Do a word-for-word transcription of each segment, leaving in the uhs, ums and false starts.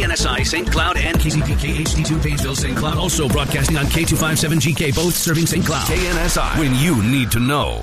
N S I, Saint Cloud, and K Z P K H D two, Painesville, Saint Cloud. Also broadcasting on K two fifty-seven G K, both serving Saint Cloud. K N S I, when you need to know.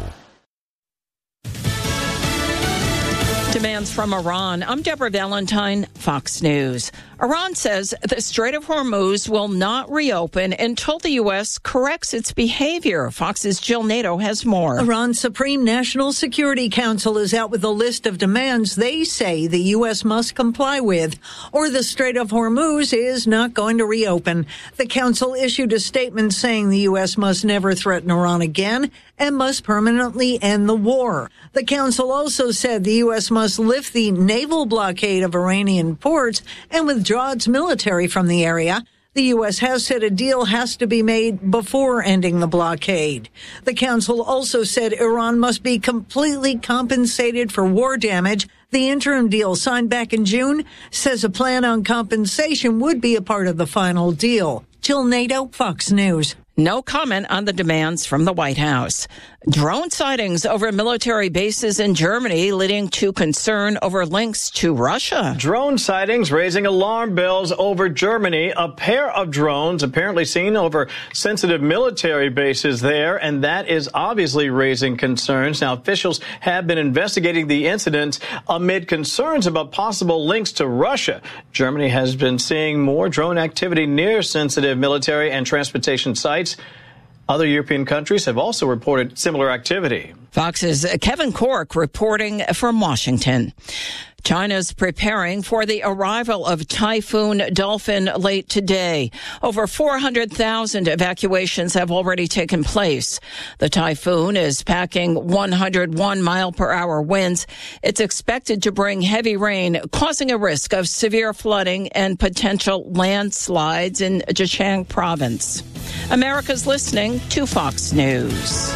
Demands from Iran. I'm Deborah Valentine, Fox News. Iran says the Strait of Hormuz will not reopen until the U S corrects its behavior. Fox's Jill Nato has more. Iran's Supreme National Security Council is out with a list of demands they say the U S must comply with, or the Strait of Hormuz is not going to reopen. The council issued a statement saying the U S must never threaten Iran again and must permanently end the war. The council also said the U S must lift the naval blockade of Iranian ports and withdraw its military from the area. The U S has said a deal has to be made before ending the blockade. The council also said Iran must be completely compensated for war damage. The interim deal signed back in June says a plan on compensation would be a part of the final deal. Jill Nato, Fox News. No comment on the demands from the White House. Drone sightings over military bases in Germany leading to concern over links to Russia. Drone sightings raising alarm bells over Germany. A pair of drones apparently seen over sensitive military bases there, and that is obviously raising concerns. Now, officials have been investigating the incident amid concerns about possible links to Russia. Germany has been seeing more drone activity near sensitive military and transportation sites. Other European countries have also reported similar activity. Fox's Kevin Cork reporting from Washington. China's preparing for the arrival of Typhoon Dolphin late today. Over four hundred thousand evacuations have already taken place. The typhoon is packing one hundred one mile per hour winds. It's expected to bring heavy rain, causing a risk of severe flooding and potential landslides in Zhejiang province. America's listening to Fox News.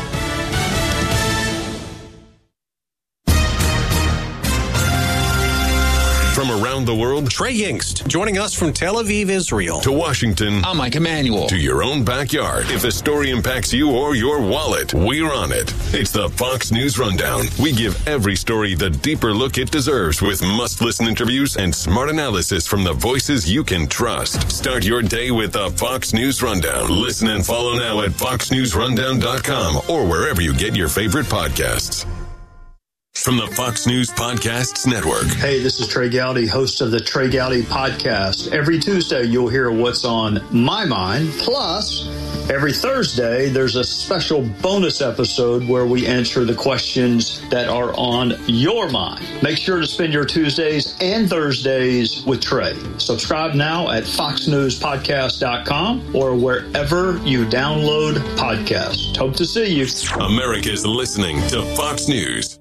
From around the world, Trey Yingst, joining us from Tel Aviv, Israel. To Washington, I'm Mike Emanuel. To your own backyard. If a story impacts you or your wallet, we're on it. It's the Fox News Rundown. We give every story the deeper look it deserves with must-listen interviews and smart analysis from the voices you can trust. Start your day with the Fox News Rundown. Listen and follow now at fox news rundown dot com or wherever you get your favorite podcasts. From the Fox News Podcasts Network. Hey, this is Trey Gowdy, host of the Trey Gowdy Podcast. Every Tuesday, you'll hear what's on my mind. Plus, every Thursday, there's a special bonus episode where we answer the questions that are on your mind. Make sure to spend your Tuesdays and Thursdays with Trey. Subscribe now at fox news podcast dot com or wherever you download podcasts. Hope to see you. America's listening to Fox News.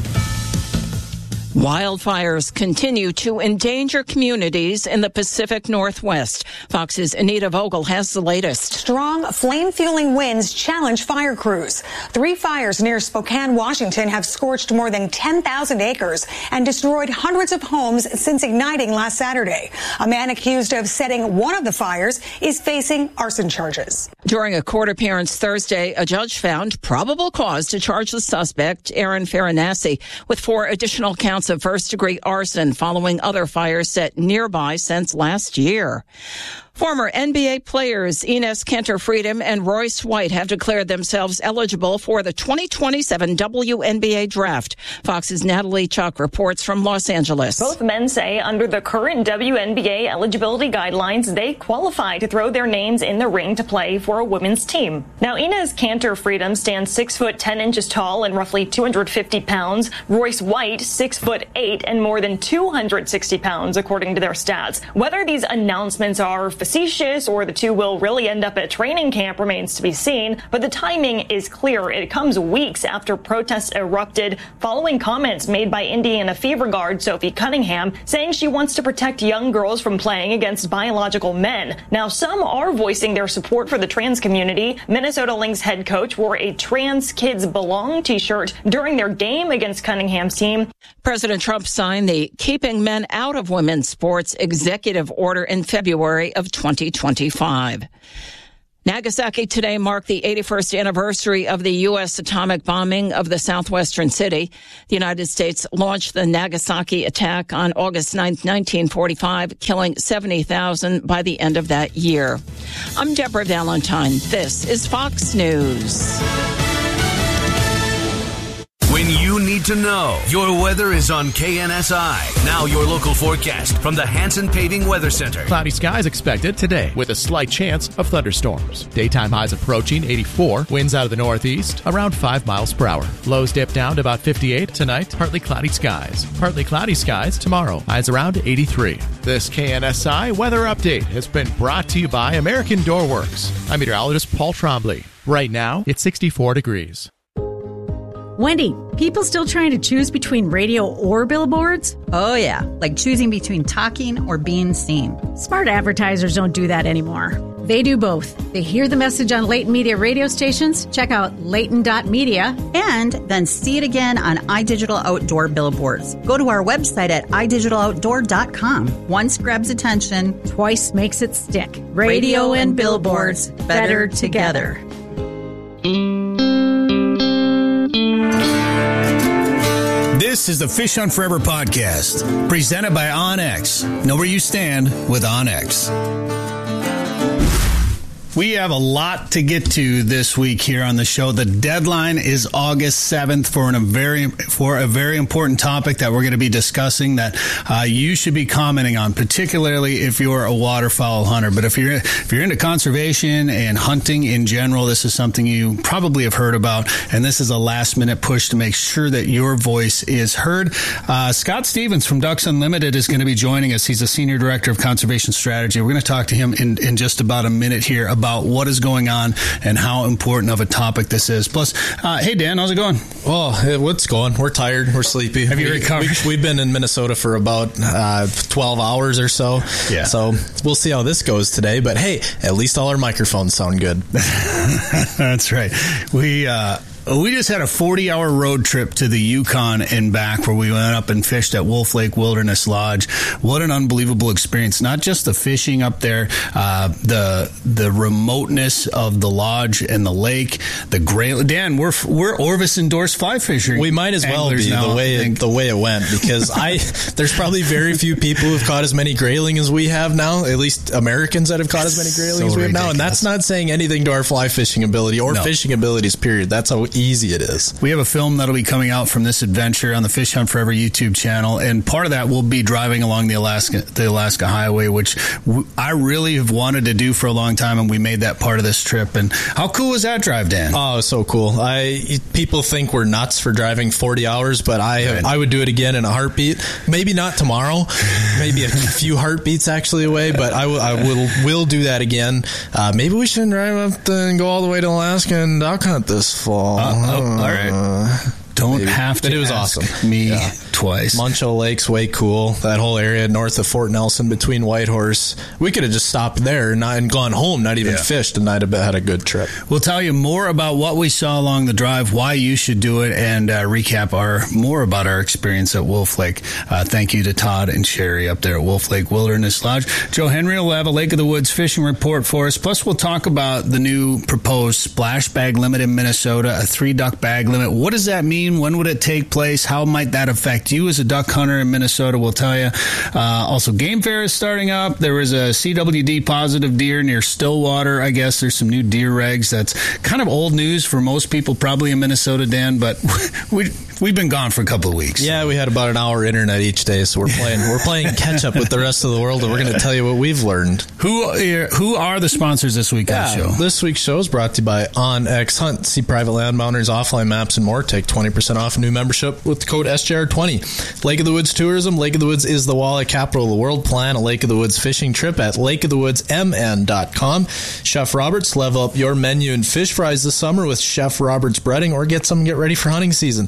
Wildfires continue to endanger communities in the Pacific Northwest. Fox's Anita Vogel has the latest. Strong flame-fueling winds challenge fire crews. Three fires near Spokane, Washington have scorched more than ten thousand acres and destroyed hundreds of homes since igniting last Saturday. A man accused of setting one of the fires is facing arson charges. During a court appearance Thursday, a judge found probable cause to charge the suspect, Aaron Farinassi, with four additional counts of first-degree arson following other fires set nearby since last year. Former N B A players Enes Kanter Freedom and Royce White have declared themselves eligible for the twenty twenty-seven W N B A draft. Fox's Natalie Chuck reports from Los Angeles. Both men say under the current W N B A eligibility guidelines, they qualify to throw their names in the ring to play for a women's team. Now, Enes Kanter Freedom stands six foot ten inches tall and roughly two hundred fifty pounds. Royce White, six foot eight and more than two hundred sixty pounds, according to their stats. Whether these announcements are facetious or the two will really end up at training camp remains to be seen, but the timing is clear. It comes weeks after protests erupted following comments made by Indiana Fever guard Sophie Cunningham saying she wants to protect young girls from playing against biological men. Now, some are voicing their support for the trans community. Minnesota Lynx head coach wore a Trans Kids Belong t-shirt during their game against Cunningham's team. President Trump signed the Keeping Men Out of Women's Sports executive order in February of twenty twenty-five. Nagasaki today marked the eighty-first anniversary of the U S atomic bombing of the southwestern city. The United States launched the Nagasaki attack on August ninth, nineteen forty-five, killing seventy thousand by the end of that year. I'm Deborah Valentine. This is Fox News. When you need to know, your weather is on K N S I. Now your local forecast from the Hanson Paving Weather Center. Cloudy skies expected today with a slight chance of thunderstorms. Daytime highs approaching eighty-four. Winds out of the northeast around five miles per hour. Lows dip down to about fifty-eight tonight. Partly cloudy skies. Partly cloudy skies tomorrow. Highs around eighty-three. This K N S I weather update has been brought to you by American Door Works. I'm meteorologist Paul Trombley. Right now, it's sixty-four degrees. Wendy, people still trying to choose between radio or billboards? Oh, yeah, like choosing between talking or being seen. Smart advertisers don't do that anymore. They do both. They hear the message on Leighton Media radio stations, check out leighton dot media, and then see it again on iDigital Outdoor billboards. Go to our website at i digital outdoor dot com. Once grabs attention, twice makes it stick. Radio, radio and billboards, better, better together. together. This is the Fish Hunt Forever podcast, presented by OnX. Know where you stand with OnX. We have a lot to get to this week here on the show. The deadline is August seventh for an, a very for a very important topic that we're going to be discussing that uh, you should be commenting on, particularly if you're a waterfowl hunter. But if you're if you're into conservation and hunting in general, this is something you probably have heard about, and this is a last minute push to make sure that your voice is heard. Uh, Scott Stevens from Ducks Unlimited is going to be joining us. He's a senior director of conservation strategy. We're going to talk to him in, in just about a minute here about about what is going on and how important of a topic this is. Plus, uh, hey, Dan, how's it going? Oh, what's going? We're tired. We're sleepy. Have you we, recovered? We, we've been in Minnesota for about uh, twelve hours or so. Yeah. So we'll see how this goes today. But, hey, at least all our microphones sound good. That's right. We... Uh, We just had a forty-hour road trip to the Yukon and back where we went up and fished at Wolf Lake Wilderness Lodge. What an unbelievable experience. Not just the fishing up there, uh, the the remoteness of the lodge and the lake, the great... Dan, we're we're Orvis endorsed fly fishing. We might as well be now, the way it, the way it went, because I there's probably very few people who've caught as many grayling as we have now, at least Americans that have caught as many grayling so as we ridiculous. have now. And that's not saying anything to our fly fishing ability or no. fishing abilities, period. That's how easy it is. We have a film that'll be coming out from this adventure on the Fish Hunt Forever YouTube channel, and part of that will be driving along the Alaska the Alaska Highway, which w- I really have wanted to do for a long time, and we made that part of this trip. And how cool was that drive, Dan? Oh, so cool. I people think we're nuts for driving forty hours, but I right. I would do it again in a heartbeat. Maybe not tomorrow, maybe a few heartbeats actually away, but I will I will will do that again. Uh, maybe we should drive up and go all the way to Alaska and duck hunt this fall. Uh, oh, all right. Don't Maybe. have to. But it was ask awesome. Me yeah. twice. Muncho Lake's way cool. That whole area north of Fort Nelson between Whitehorse. We could have just stopped there and, not, and gone home, not even yeah. fished, and I'd have had a good trip. We'll tell you more about what we saw along the drive, why you should do it, and uh, recap our more about our experience at Wolf Lake. Uh, thank you to Todd and Sherry up there at Wolf Lake Wilderness Lodge. Joe Henry will have a Lake of the Woods fishing report for us. Plus, we'll talk about the new proposed splash bag limit in Minnesota, a three duck bag limit. What does that mean? When would it take place? How might that affect you as a duck hunter in Minnesota? We'll tell you. Uh, also, Game Fair is starting up. There was a C W D positive deer near Stillwater. I guess there's some new deer regs. That's kind of old news for most people probably in Minnesota, Dan, but we, we've been gone for a couple of weeks. Yeah, we had about an hour internet each day, so we're playing we're playing catch up with the rest of the world, and we're going to tell you what we've learned. Who are, who are the sponsors this week yeah, on the show? This week's show is brought to you by OnX Hunt. See private land boundaries, offline maps, and more. Take twenty percent off a new membership with the code S J R twenty. Lake of the Woods Tourism. Lake of the Woods is the walleye capital of the world. Plan a Lake of the Woods fishing trip at lake of the woods m n dot com. Chef Roberts, level up your menu and fish fries this summer with Chef Roberts breading, or get some and get ready for hunting season. Hey,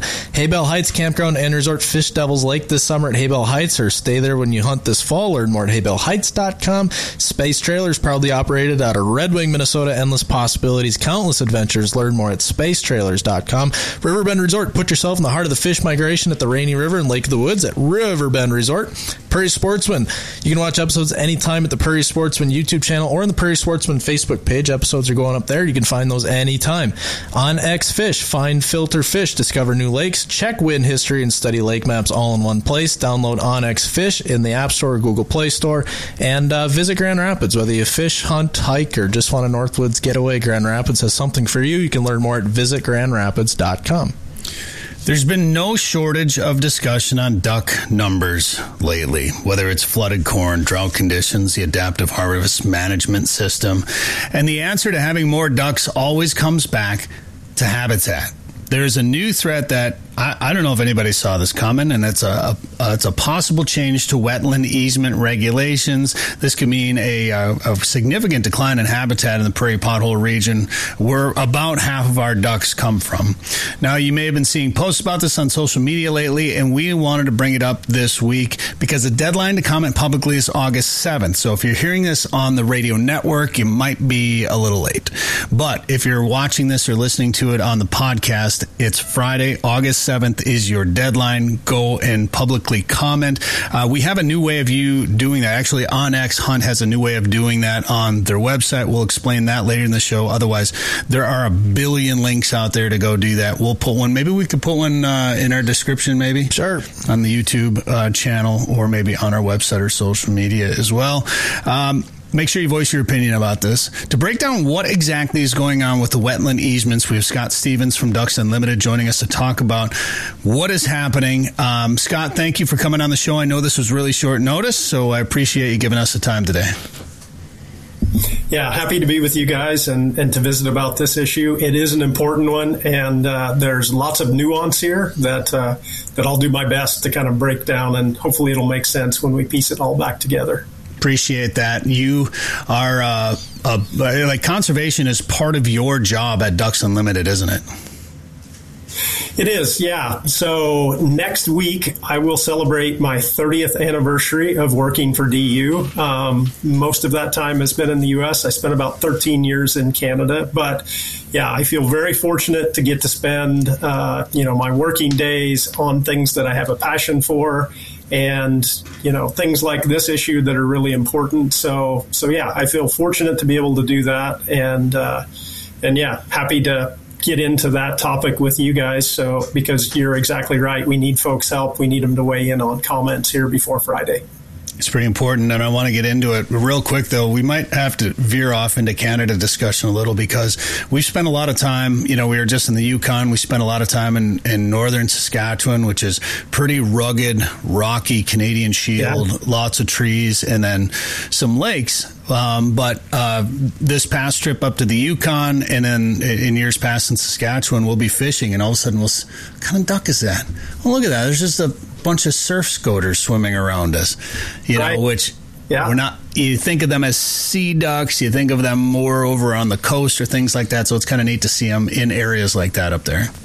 Haybell Heights Campground and Resort Fish Devils Lake this summer at Haybell Heights, or stay there when you hunt this fall. Learn more at hay bell heights dot com. Space Trailers, proudly operated out of Red Wing, Minnesota. Endless possibilities, countless adventures. Learn more at space trailers dot com. Riverbend Resort, put yourself in the heart of the fish migration at the Rainy River and Lake of the Woods at Riverbend Resort. Prairie Sportsman, you can watch episodes anytime at the Prairie Sportsman YouTube channel or on the Prairie Sportsman Facebook page. Episodes are going up there. You can find those anytime. OnX Fish, find, filter fish, discover new lakes, check wind history, and study lake maps all in one place. Download OnX Fish in the App Store or Google Play Store, and uh, visit Grand Rapids. Whether you fish, hunt, hike, or just want a Northwoods getaway, Grand Rapids has something for you. You can learn more at visit grand rapids dot com. There's been no shortage of discussion on duck numbers lately, whether it's flooded corn, drought conditions, the adaptive harvest management system. And the answer to having more ducks always comes back to habitat. There's a new threat that I, I don't know if anybody saw this coming, and it's a, a uh, it's a possible change to wetland easement regulations. This could mean a, a, a significant decline in habitat in the prairie pothole region, where about half of our ducks come from. Now, you may have been seeing posts about this on social media lately, and we wanted to bring it up this week because the deadline to comment publicly is August seventh. So if you're hearing this on the radio network, you might be a little late. But if you're watching this or listening to it on the podcast, it's Friday, August seventh is your deadline. Go and publicly comment. Uh, we have a new way of you doing that. Actually, OnX Hunt has a new way of doing that on their website. We'll explain that later in the show. Otherwise, there are a billion links out there to go do that. We'll put one. Maybe we could put one uh, in our description, maybe. Sure. On the YouTube uh, channel, or maybe on our website or social media as well. Um, Make sure you voice your opinion about this. To break down what exactly is going on with the wetland easements, we have Scott Stevens from Ducks Unlimited joining us to talk about what is happening. Um, Scott, thank you for coming on the show. I know this was really short notice, so I appreciate you giving us the time today. Yeah, happy to be with you guys and, and to visit about this issue. It is an important one, and uh, there's lots of nuance here that uh, that I'll do my best to kind of break down, and hopefully it'll make sense when we piece it all back together. Appreciate that. You are uh, uh, like conservation is part of your job at Ducks Unlimited, isn't it? It is, yeah. So next week, I will celebrate my thirtieth anniversary of working for D U. Um, most of that time has been in the U S. I spent about thirteen years in Canada. But, yeah, I feel very fortunate to get to spend, uh, you know, my working days on things that I have a passion for. And, you know, things like this issue that are really important. So, so yeah, I feel fortunate to be able to do that. And, uh, and yeah, happy to get into that topic with you guys. So, because you're exactly right. We need folks' help. We need them to weigh in on comments here before Friday. It's pretty important, and I want to get into it real quick, though. We might have to veer off into Canada discussion a little because we've spent a lot of time, you know, we were just in the Yukon. We spent a lot of time in, in northern Saskatchewan, which is pretty rugged, rocky Canadian Shield, yeah. Lots of trees, and then some lakes. Um, but uh, this past trip up to the Yukon, and then in years past in Saskatchewan, we'll be fishing, and all of a sudden, we'll, what kind of duck is that? Well, look at that. There's just a bunch of surf scoters swimming around us, you know, right. which yeah. we're not, you think of them as sea ducks, you think of them more over on the coast or things like that. So it's kind of neat to see them in areas like that up there.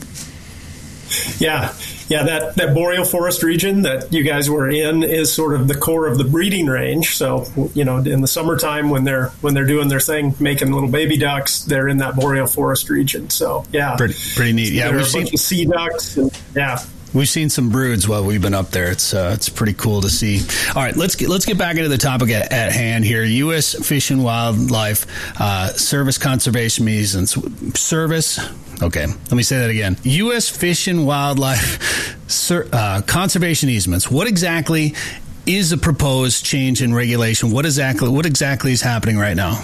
Yeah. Yeah. That, that boreal forest region that you guys were in is sort of the core of the breeding range. So, you know, in the summertime when they're, when they're doing their thing, making little baby ducks, they're in that boreal forest region. So yeah, pretty, pretty neat. Yeah. We've seen sea ducks. And, yeah. We've seen some broods while we've been up there. It's uh, it's pretty cool to see. All right, let's get let's get back into the topic at, at hand here. U S Fish and Wildlife uh, Service Conservation Easements Service. Okay, let me say that again. U S Fish and Wildlife Ser, uh, Conservation Easements. What exactly is the proposed change in regulation? What exactly what exactly is happening right now?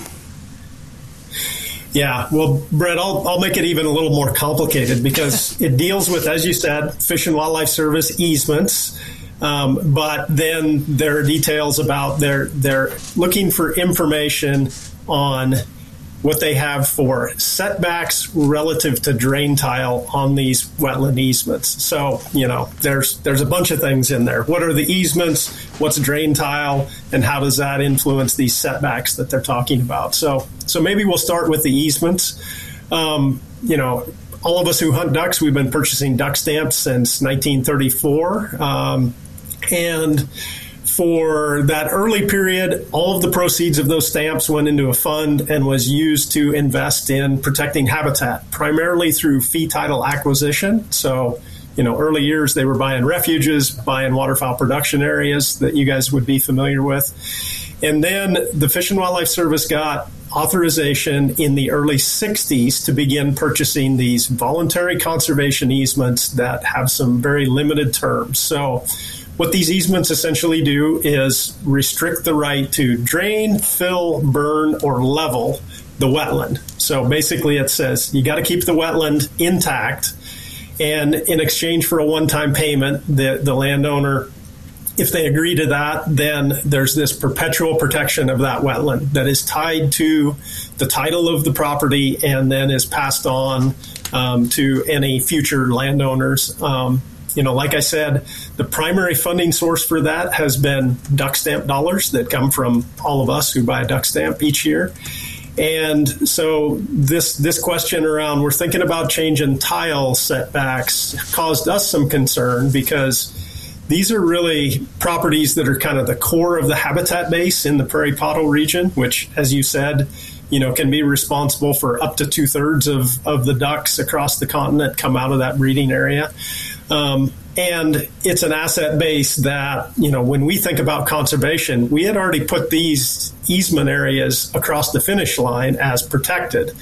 Yeah, well, Brett, I'll, I'll make it even a little more complicated because it deals with, as you said, Fish and Wildlife Service easements. Um, but then there are details about they're, they're looking for information on what they have for setbacks relative to drain tile on these wetland easements. So, you know, there's there's a bunch of things in there. What are the easements? What's drain tile? And how does that influence these setbacks that they're talking about? So, so maybe we'll start with the easements. Um, you know, all of us who hunt ducks, we've been purchasing duck stamps since nineteen thirty-four. Um, and for that early period, all of the proceeds of those stamps went into a fund and was used to invest in protecting habitat, primarily through fee title acquisition. So, you know, early years, they were buying refuges, buying waterfowl production areas that you guys would be familiar with. And then the Fish and Wildlife Service got authorization in the early sixties to begin purchasing these voluntary conservation easements that have some very limited terms. So what these easements essentially do is restrict the right to drain, fill, burn, or level the wetland. So basically it says you got to keep the wetland intact, and in exchange for a one-time payment, the, the landowner, if they agree to that, then there's this perpetual protection of that wetland that is tied to the title of the property and then is passed on um, to any future landowners. Um, you know, like I said, the primary funding source for that has been duck stamp dollars that come from all of us who buy a duck stamp each year. And so this this question around, we're thinking about changing tile setbacks, caused us some concern because these are really properties that are kind of the core of the habitat base in the prairie pottle region, which, as you said, you know, can be responsible for up to two thirds of, of the ducks across the continent come out of that breeding area. Um, and it's an asset base that, you know, when we think about conservation, we had already put these easement areas across the finish line as protected.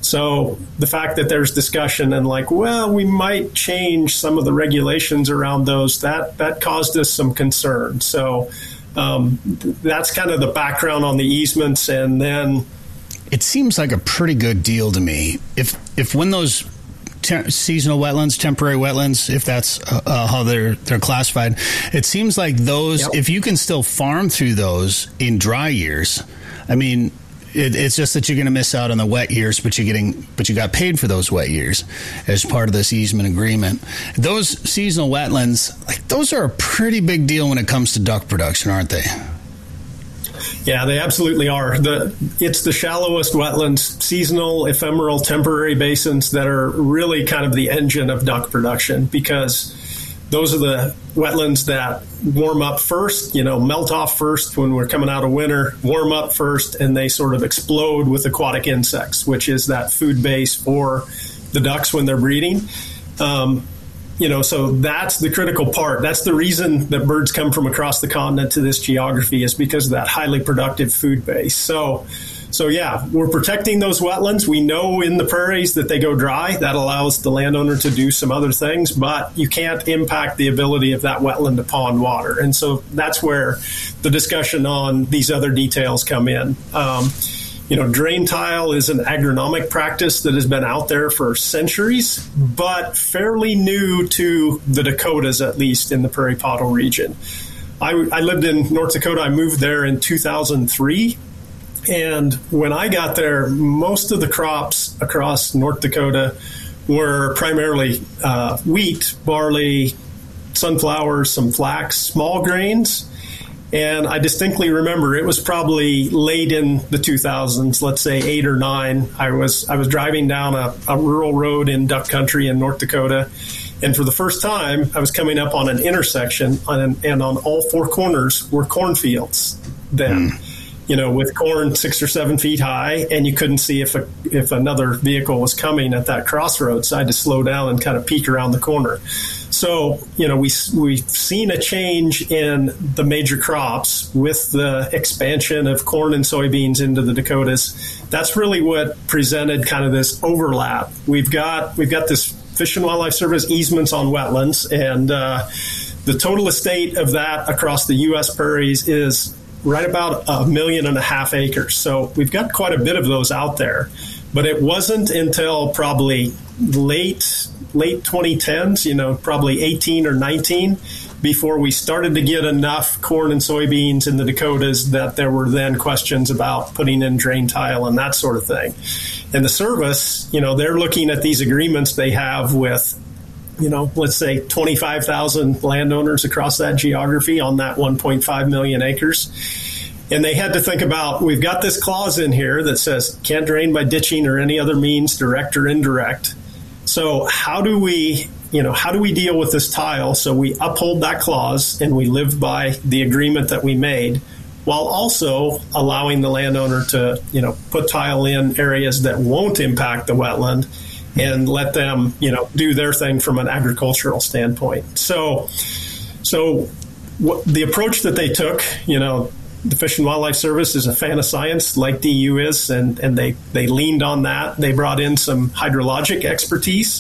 So the fact that there's discussion and like, well, we might change some of the regulations around those, that that caused us some concern. So um, that's kind of the background on the easements. And then it seems like a pretty good deal to me. If if when those te- seasonal wetlands, temporary wetlands, if that's uh, how they're they're classified, it seems like those, yep. if you can still farm through those in dry years, I mean, It, it's just that you're going to miss out on the wet years, but you're getting, but you got paid for those wet years as part of this easement agreement. Those seasonal wetlands, like those are a pretty big deal when it comes to duck production, aren't they? Yeah, they absolutely are. The it's the shallowest wetlands, seasonal, ephemeral, temporary basins that are really kind of the engine of duck production, because those are the wetlands that warm up first, you know, melt off first when we're coming out of winter, warm up first, and they sort of explode with aquatic insects, which is that food base for the ducks when they're breeding. Um, you know, so that's the critical part. That's the reason that birds come from across the continent to this geography, is because of that highly productive food base. So So, yeah, we're protecting those wetlands. We know in the prairies that they go dry. That allows the landowner to do some other things, but you can't impact the ability of that wetland to pond water. And so that's where the discussion on these other details come in. Um, you know, drain tile is an agronomic practice that has been out there for centuries, but fairly new to the Dakotas, at least in the prairie pottle region. I, I lived in North Dakota. I moved there in two thousand three. And when I got there, most of the crops across North Dakota were primarily uh, wheat, barley, sunflowers, some flax, small grains. And I distinctly remember it was probably late in the two thousands, let's say eight or nine. I was I was driving down a, a rural road in duck country in North Dakota. And for the first time, I was coming up on an intersection, on, and on all four corners were cornfields then. Mm. You know, with corn six or seven feet high, and you couldn't see if a, if another vehicle was coming at that crossroads. So I had to slow down and kind of peek around the corner. So, you know, we, we've seen a change in the major crops with the expansion of corn and soybeans into the Dakotas. That's really what presented kind of this overlap. We've got we've got this Fish and Wildlife Service easements on wetlands, and uh, the total estate of that across the U S prairies is right about a million and a half acres. So we've got quite a bit of those out there. But it wasn't until probably late late twenty tens, you know, probably eighteen or nineteen, before we started to get enough corn and soybeans in the Dakotas that there were then questions about putting in drain tile and that sort of thing. And the service, you know, they're looking at these agreements they have with, you know, let's say twenty-five thousand landowners across that geography on that one point five million acres. And they had to think about, we've got this clause in here that says can't drain by ditching or any other means, direct or indirect. So how do we, you know, how do we deal with this tile? So we uphold that clause and we live by the agreement that we made, while also allowing the landowner to, you know, put tile in areas that won't impact the wetland and let them, you know, do their thing from an agricultural standpoint. So, so what, the approach that they took, you know, the Fish and Wildlife Service is a fan of science, like D U is, and, and they, they leaned on that. They brought in some hydrologic expertise,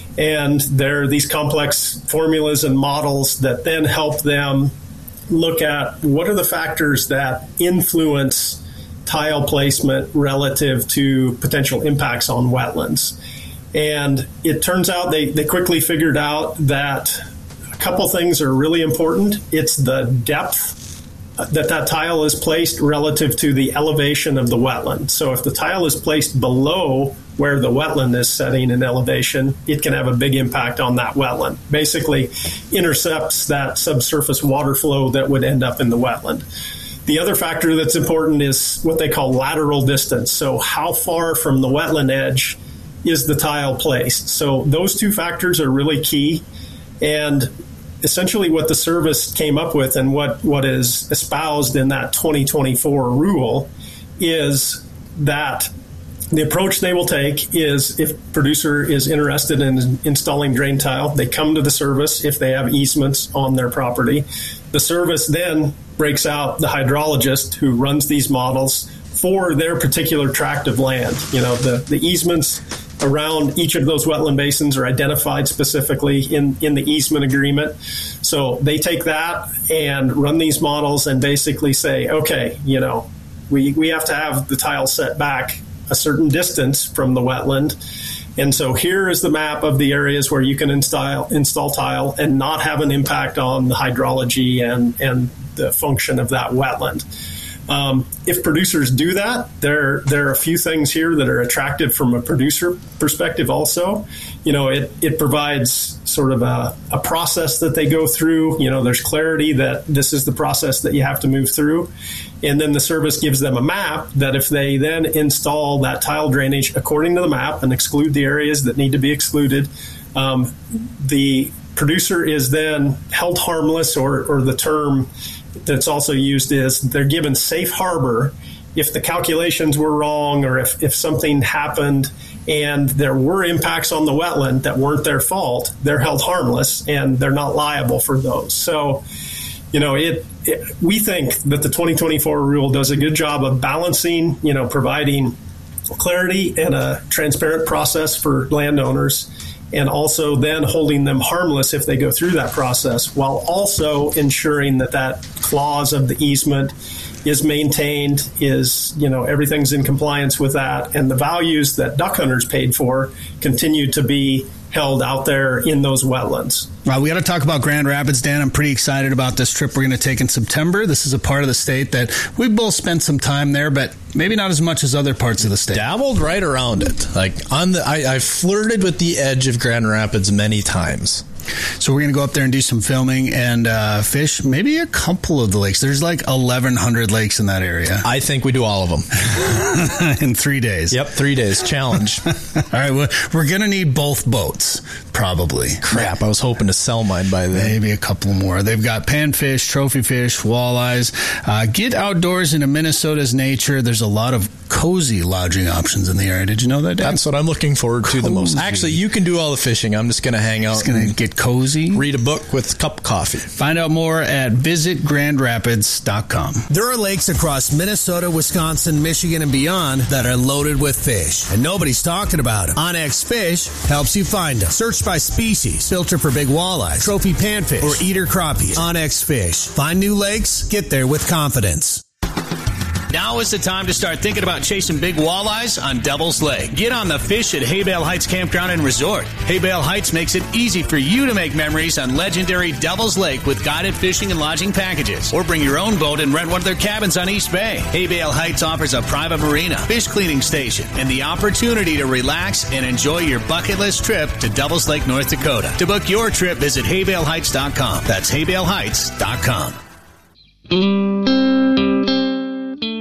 and there are these complex formulas and models that then help them look at what are the factors that influence tile placement relative to potential impacts on wetlands. And it turns out they, they quickly figured out that a couple things are really important. It's the depth that that tile is placed relative to the elevation of the wetland. So if the tile is placed below where the wetland is setting in elevation, it can have a big impact on that wetland. Basically intercepts that subsurface water flow that would end up in the wetland. The other factor that's important is what they call lateral distance. So how far from the wetland edge is the tile placed? So those two factors are really key. And essentially what the service came up with and what, what is espoused in that twenty twenty-four rule is that the approach they will take is if producer is interested in installing drain tile, they come to the service if they have easements on their property. The service then breaks out the hydrologist who runs these models for their particular tract of land. You know, the, the easements around each of those wetland basins are identified specifically in, in the easement agreement. So they take that and run these models and basically say, okay, you know, we, we have to have the tile set back a certain distance from the wetland. And so here is the map of the areas where you can install install tile and not have an impact on the hydrology and, and the function of that wetland. Um, if producers do that, there there are a few things here that are attractive from a producer perspective also. You know, it, it provides sort of a, a process that they go through. You know, there's clarity that this is the process that you have to move through. And then the service gives them a map that if they then install that tile drainage according to the map and exclude the areas that need to be excluded, um, the producer is then held harmless, or, or the term that's also used is they're given safe harbor if the calculations were wrong or if, if something happened and there were impacts on the wetland that weren't their fault, they're held harmless and they're not liable for those. So, you know, it, it we think that the twenty twenty-four rule does a good job of balancing, you know, providing clarity and a transparent process for landowners, and also then holding them harmless if they go through that process, while also ensuring that that clause of the easement is maintained, is, you know, everything's in compliance with that, and the values that duck hunters paid for continue to be held out there in those wetlands. Well, we got to talk about Grand Rapids, Dan. I'm pretty excited about this trip we're going to take in September. This is a part of the state that we both spent some time there, but maybe not as much as other parts of the state. Dabbled right around it. Like on the, I, I flirted with the edge of Grand Rapids many times. So we're going to go up there and do some filming and uh, fish maybe a couple of the lakes. There's like eleven hundred lakes in that area. I think we do all of them. In three days. Yep, three days. Challenge. All right, well, we're going to need both boats, probably. Crap, I was hoping to sell mine by then. Maybe a couple more. They've got panfish, trophy fish, walleyes. Uh, get outdoors into Minnesota's nature. There's a lot of cozy lodging options in the area. Did you know that, Dan? That's what I'm looking forward to cozy. the most. Actually, you can do all the fishing. I'm just going to hang out. Just going to get cozy. Read a book with a cup of coffee. Find out more at visit grand rapids dot com. There are lakes across Minnesota, Wisconsin, Michigan, and beyond that are loaded with fish, and nobody's talking about them. Onyx Fish helps you find them. Search by species, filter for big walleyes, trophy panfish, or eater crappies. Onyx Fish. Find new lakes, get there with confidence. Now is the time to start thinking about chasing big walleyes on Devil's Lake. Get on the fish at Haybale Heights Campground and Resort. Haybale Heights makes it easy for you to make memories on legendary Devil's Lake with guided fishing and lodging packages. Or bring your own boat and rent one of their cabins on East Bay. Haybale Heights offers a private marina, fish cleaning station, and the opportunity to relax and enjoy your bucket list trip to Devil's Lake, North Dakota. To book your trip, visit haybale heights dot com. That's haybale heights dot com.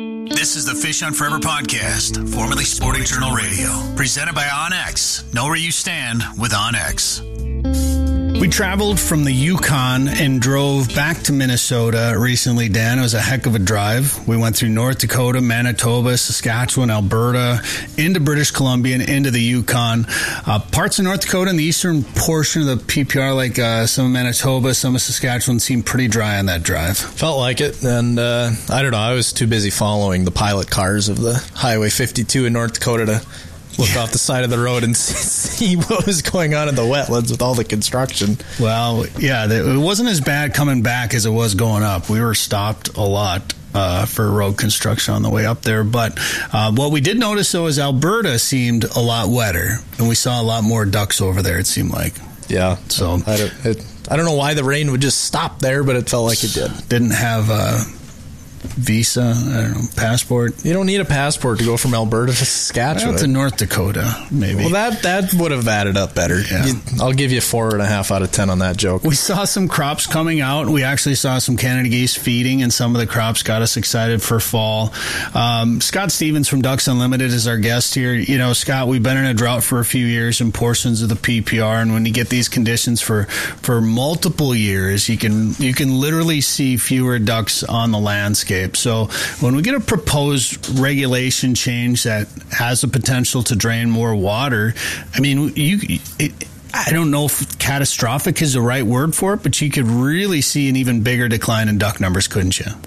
This is the Fish on Forever podcast, formerly Sporting Journal Radio, presented by OnX. Know where you stand with OnX. We traveled from the Yukon and drove back to Minnesota recently, Dan. It was a heck of a drive. We went through North Dakota, Manitoba, Saskatchewan, Alberta, into British Columbia, and into the Yukon. Uh, parts of North Dakota and the eastern portion of the P P R, like uh, some of Manitoba, some of Saskatchewan, seemed pretty dry on that drive. Felt like it, and uh, I don't know, I was too busy following the pilot cars of the Highway fifty-two in North Dakota to look yeah. off the side of the road and see what was going on in the wetlands with all the construction. Well, yeah, it wasn't as bad coming back as it was going up. We were stopped a lot uh, for road construction on the way up there. But uh, what we did notice, though, is Alberta seemed a lot wetter, and we saw a lot more ducks over there, it seemed like. Yeah. So I don't, it, I don't know why the rain would just stop there, but it felt like it did. Didn't have Uh, visa, I don't know, passport. You don't need a passport to go from Alberta to Saskatchewan. Well, to North Dakota, maybe. Well, that that would have added up better. Yeah. You, I'll give you four and a half out of ten on that joke. We saw some crops coming out. We actually saw some Canada geese feeding, and some of the crops got us excited for fall. Um, Scott Stevens from Ducks Unlimited is our guest here. You know, Scott, we've been in a drought for a few years in portions of the P P R, and when you get these conditions for, for multiple years, you can you can literally see fewer ducks on the landscape. So when we get a proposed regulation change that has the potential to drain more water, I mean, you, it, I don't know if catastrophic is the right word for it, but you could really see an even bigger decline in duck numbers, couldn't you?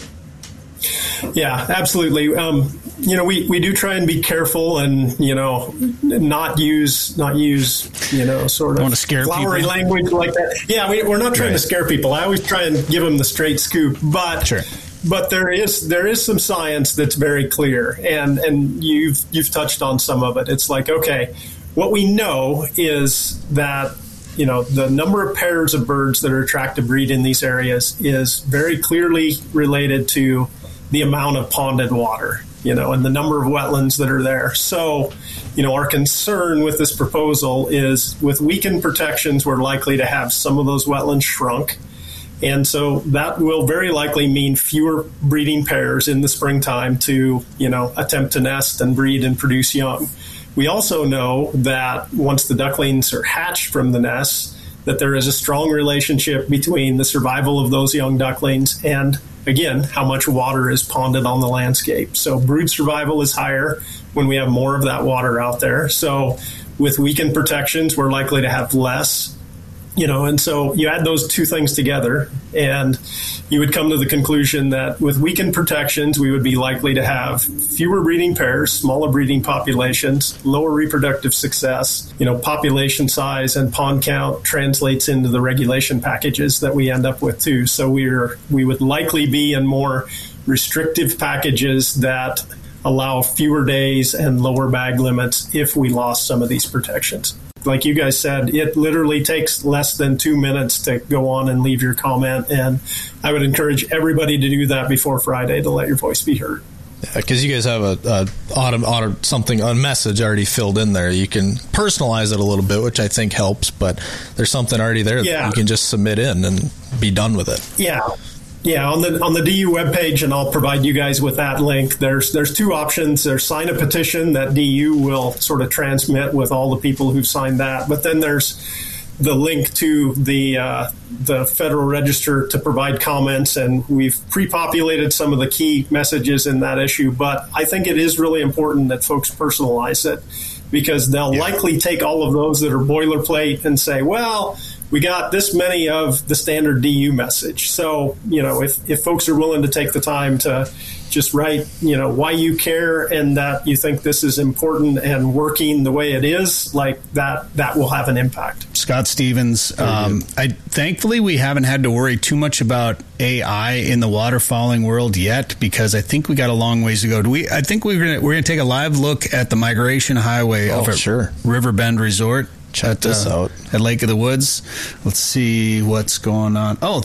Yeah, absolutely. Um, you know, we, we do try and be careful and, you know, not use, not use, you know, sort of scare flowery people. language like that. Yeah, we, we're not trying right. to scare people. I always try and give them the straight scoop, but sure. But there is there is some science that's very clear, and, and you've you've touched on some of it. It's like, okay, what we know is that, you know, the number of pairs of birds that are attracted to breed in these areas is very clearly related to the amount of ponded water, you know, and the number of wetlands that are there. So, you know, our concern with this proposal is with weakened protections, we're likely to have some of those wetlands shrunk. And so that will very likely mean fewer breeding pairs in the springtime to, you know, attempt to nest and breed and produce young. We also know that once the ducklings are hatched from the nests, that there is a strong relationship between the survival of those young ducklings and, again, how much water is ponded on the landscape. So brood survival is higher when we have more of that water out there. So with weakened protections, we're likely to have less. You know, and so you add those two things together, and you would come to the conclusion that with weakened protections, we would be likely to have fewer breeding pairs, smaller breeding populations, lower reproductive success. You know, population size and pond count translates into the regulation packages that we end up with too. So we're we would likely be in more restrictive packages that allow fewer days and lower bag limits if we lost some of these protections. Like you guys said, it literally takes less than two minutes to go on and leave your comment. And I would encourage everybody to do that before Friday to let your voice be heard. Because yeah, you guys have a, a auto, auto, something, a message already filled in there. You can personalize it a little bit, which I think helps. But there's something already there yeah. that you can just submit in and be done with it. Yeah. Yeah, on the on the D U webpage, and I'll provide you guys with that link. There's there's two options. There's sign a petition that D U will sort of transmit with all the people who've signed that. But then there's the link to the uh, the Federal Register to provide comments, and we've pre-populated some of the key messages in that issue. But I think it is really important that folks personalize it, because they'll yeah. likely take all of those that are boilerplate and say, well, we got this many of the standard D U message. So, you know, if, if folks are willing to take the time to just write, you know, why you care and that you think this is important and working the way it is, like that, that will have an impact. Scott Stevens, um, I thankfully we haven't had to worry too much about A I in the waterfowling world yet, because I think we got a long ways to go. Do we? I think we're gonna we're gonna take a live look at the migration highway oh, over sure. at Riverbend Resort. Check at, this uh, out at Lake of the Woods. Let's see what's going on. Oh.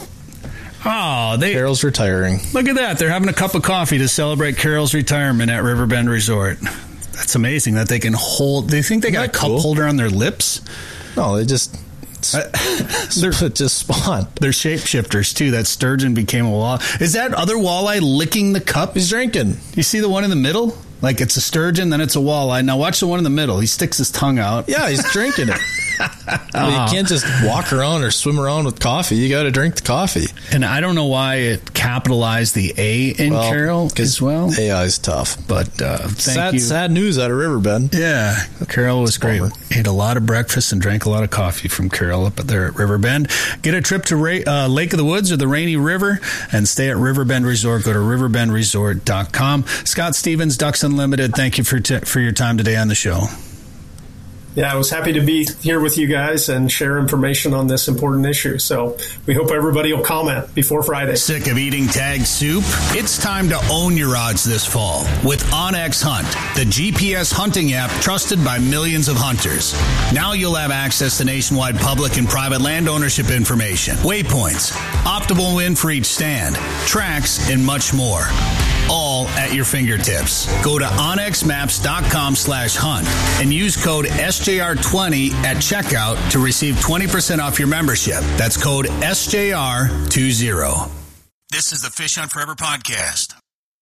Oh, they Carol's retiring. Look at that. They're having a cup of coffee to celebrate Carol's retirement at Riverbend Resort. That's amazing that they can hold. They think they got a cup cool? holder on their lips? No, they just they're just spawn. They're shapeshifters too. That sturgeon became a walleye. Is that other walleye licking the cup? He's drinking. You see the one in the middle? Like it's a sturgeon, then it's a walleye. Now watch the one in the middle. He sticks his tongue out. Yeah, he's drinking it. I mean, you can't just walk around or swim around with coffee. You got to drink the coffee. And I don't know why it capitalized the A in well, Carol as well. A I is tough. But uh, thank sad, you. Sad news out of Riverbend. Yeah, Carol was great. Ate a lot of breakfast and drank a lot of coffee from Carol up there at Riverbend. Get a trip to Ra- uh, Lake of the Woods or the Rainy River and stay at Riverbend Resort. Go to riverbend resort dot com. Scott Stevens, Ducks Unlimited, thank you for, t- for your time today on the show. Yeah, I was happy to be here with you guys and share information on this important issue. So we hope everybody will comment before Friday. Sick of eating tag soup? It's time to own your odds this fall with OnX Hunt, the G P S hunting app trusted by millions of hunters. Now you'll have access to nationwide public and private land ownership information, waypoints, optimal win for each stand, tracks, and much more. All at your fingertips. Go to onx maps dot com slash hunt and use code S J R twenty at checkout to receive twenty percent off your membership. That's code S J R twenty. This is the Fish Hunt Forever podcast.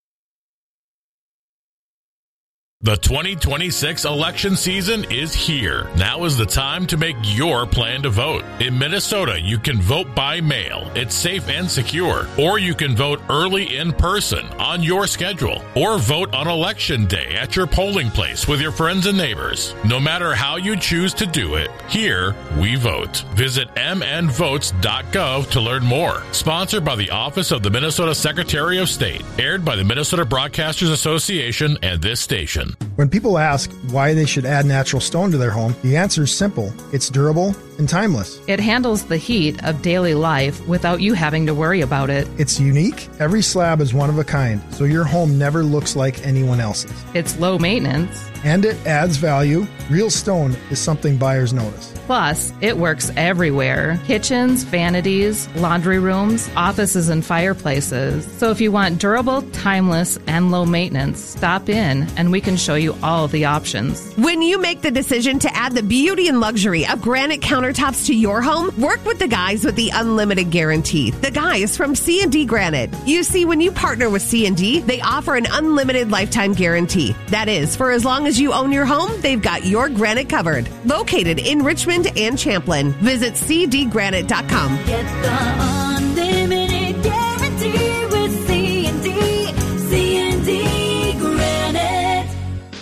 The twenty twenty-six election season is here. Now is the time to make your plan to vote. In Minnesota, you can vote by mail. It's safe and secure. Or you can vote early in person on your schedule. Or vote on election day at your polling place with your friends and neighbors. No matter how you choose to do it, here we vote. Visit m n votes dot gov to learn more. Sponsored by the Office of the Minnesota Secretary of State. Aired by the Minnesota Broadcasters Association and this station. When people ask why they should add natural stone to their home, the answer is simple. It's durable and timeless. It handles the heat of daily life without you having to worry about it. It's unique. Every slab is one of a kind, so your home never looks like anyone else's. It's low maintenance. And it adds value. Real stone is something buyers notice. Plus, it works everywhere. Kitchens, vanities, laundry rooms, offices, and fireplaces. So if you want durable, timeless, and low maintenance, stop in and we can show you all the options. When you make the decision to add the beauty and luxury of granite countertops to your home, work with the guys with the Unlimited Guarantee. The guys from C and D Granite. You see, when you partner with C and D, they offer an unlimited lifetime guarantee. That is, for as long as you own your home, they've got your granite covered. Located in Richmond and Champlin. Visit c d granite dot com. Get the unlimited guarantee with C and D. C and D Granite.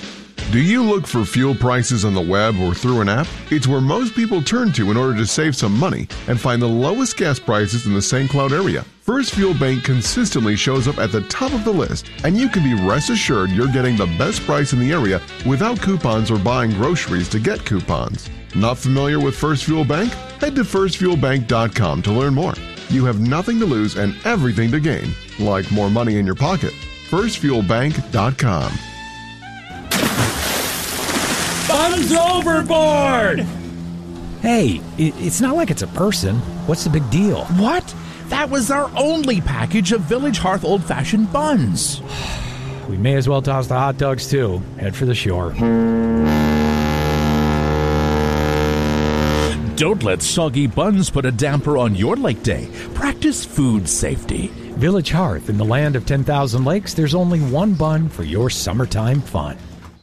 Do you look for fuel prices on the web or through an app? It's where most people turn to in order to save some money and find the lowest gas prices in the Saint Cloud area. First Fuel Bank consistently shows up at the top of the list, and you can be rest assured you're getting the best price in the area without coupons or buying groceries to get coupons. Not familiar with First Fuel Bank? Head to first fuel bank dot com to learn more. You have nothing to lose and everything to gain, like more money in your pocket. first fuel bank dot com. Buns overboard! Hey, it's not like it's a person. What's the big deal? What? That was our only package of Village Hearth old-fashioned buns. We may as well toss the hot dogs, too. Head for the shore. Don't let soggy buns put a damper on your lake day. Practice food safety. Village Hearth, in the land of ten thousand lakes, there's only one bun for your summertime fun.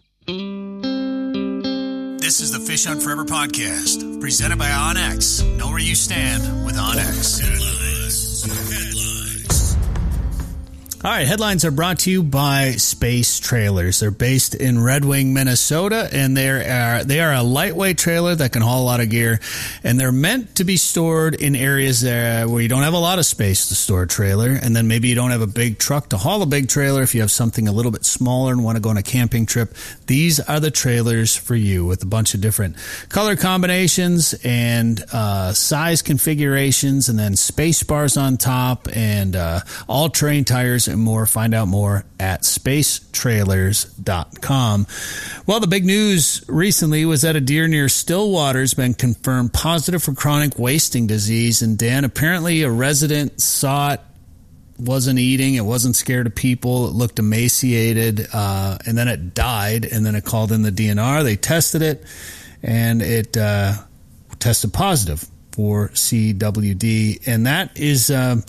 This is the Fish Hunt Forever podcast, presented by OnX. Know where you stand with OnX. Headlines. Headlines. All right, headlines are brought to you by Space Trailers. They're based in Red Wing, Minnesota, and they are they are a lightweight trailer that can haul a lot of gear, and they're meant to be stored in areas there where you don't have a lot of space to store a trailer, and then maybe you don't have a big truck to haul a big trailer. If you have something a little bit smaller and want to go on a camping trip, these are the trailers for you, with a bunch of different color combinations and uh, size configurations, and then space bars on top, and uh, all-terrain tires and more. Find out more at space trailers dot com. Well, the big news recently was that a deer near Stillwater has been confirmed positive for chronic wasting disease. And Dan, apparently a resident saw it, wasn't eating, it wasn't scared of people, it looked emaciated, uh, and then it died, and then it called in the D N R. They tested it, and it uh, tested positive for C W D. And that is... Um,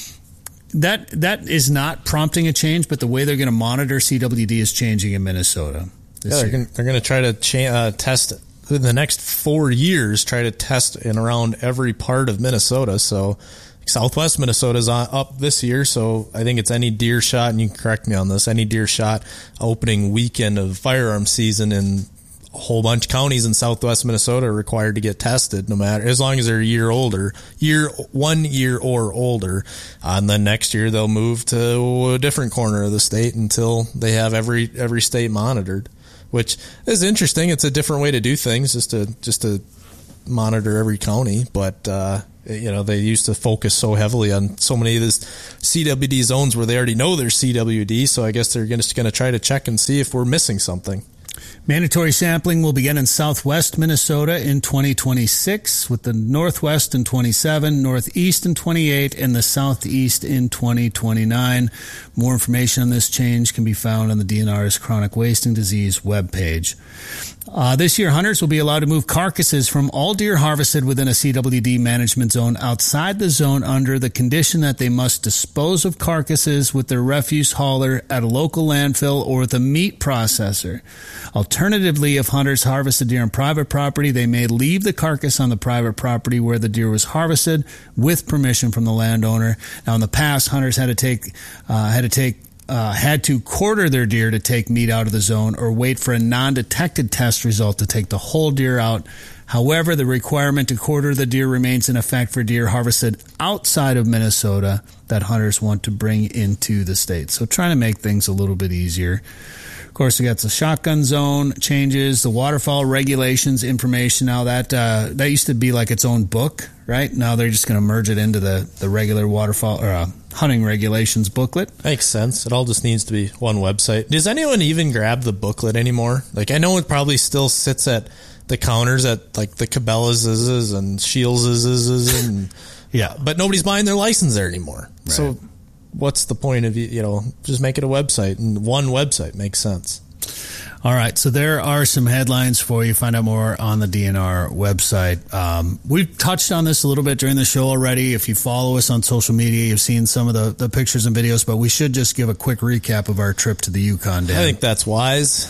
That that is not prompting a change, but the way they're going to monitor C W D is changing in Minnesota. Yeah, they're going, they're going to try to cha- uh, test in the next four years. Try to test in around every part of Minnesota. So Southwest Minnesota is up this year. So I think it's any deer shot, and you can correct me on this. Any deer shot opening weekend of firearm season in a whole bunch of counties in Southwest Minnesota are required to get tested, no matter as long as they're a year older, year one year or older. Uh, and then next year they'll move to a different corner of the state until they have every every state monitored, which is interesting. It's a different way to do things, just to just to monitor every county. But uh, you know, they used to focus so heavily on so many of these C W D zones where they already know there's C W D. So I guess they're just going to try to check and see if we're missing something. Mandatory sampling will begin in southwest Minnesota in twenty twenty-six, with the northwest in twenty-seven, northeast in twenty-eight, and the southeast in twenty twenty-nine. More information on this change can be found on the D N R's Chronic Wasting Disease webpage. Uh, this year, hunters will be allowed to move carcasses from all deer harvested within a C W D management zone outside the zone under the condition that they must dispose of carcasses with their refuse hauler at a local landfill or with a meat processor. Alternatively, if hunters harvest a deer on private property, they may leave the carcass on the private property where the deer was harvested with permission from the landowner. Now, in the past, hunters had to take uh, had to take Uh, had to quarter their deer to take meat out of the zone or wait for a non-detected test result to take the whole deer out. However, the requirement to quarter the deer remains in effect for deer harvested outside of Minnesota that hunters want to bring into the state. So trying to make things a little bit easier. Of course, we got the shotgun zone changes, the waterfowl regulations information. Now that uh, that used to be like its own book, right? Now they're just going to merge it into the, the regular waterfowl or uh, hunting regulations booklet. Makes sense. It all just needs to be one website. Does anyone even grab the booklet anymore? Like, I know it probably still sits at the counters at like the Cabela's and Shields' and yeah, but nobody's buying their license there anymore. Right. So what's the point of, you know, just make it a website, and one website makes sense. All right, so there are some headlines for you. Find out more on the D N R website. Um, we've touched on this a little bit during the show already. If you follow us on social media, you've seen some of the, the pictures and videos, but we should just give a quick recap of our trip to the Yukon, Dan. I think that's wise.